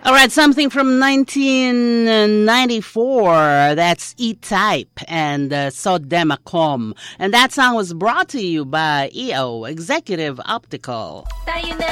All right, something from 1994. That's E-Type and Sodemacom. And that song was brought to you by EO, Executive Optical. tayo na